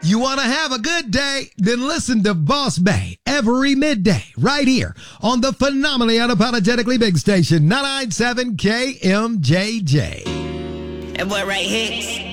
You want to have a good day? Then listen to Boss Bay every midday right here on the phenomenally unapologetically big station 997 KMJJ. That boy right here.